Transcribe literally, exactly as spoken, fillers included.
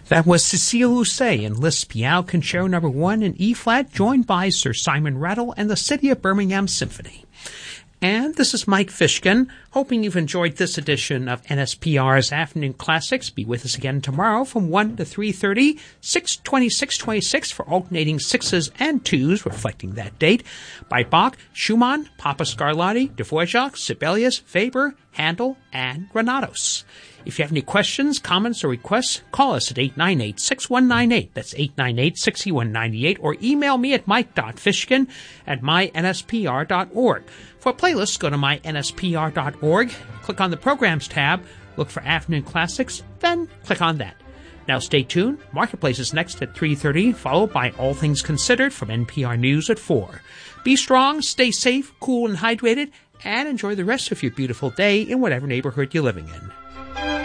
That was Cecile Housset in Liszt's Piano Concerto Number One in E-flat, joined by Sir Simon Rattle and the City of Birmingham Symphony. And this is Mike Fishkin, hoping you've enjoyed this edition of N S P R's Afternoon Classics. Be with us again tomorrow from one to three thirty, six twenty-six twenty-six for alternating sixes and twos, reflecting that date, by Bach, Schumann, Papa Scarlatti, Dvorak, Sibelius, Weber, Handel, and Granados. If you have any questions, comments, or requests, call us at eight nine eight, six one nine eight. That's eight nine eight, six one nine eight. Or email me at mike dot fishkin at my n s p r dot org. For playlists, go to my n s p r dot org, click on the Programs tab, look for Afternoon Classics, then click on that. Now stay tuned. Marketplace is next at three thirty, followed by All Things Considered from N P R News at four. Be strong, stay safe, cool, and hydrated, and enjoy the rest of your beautiful day in whatever neighborhood you're living in.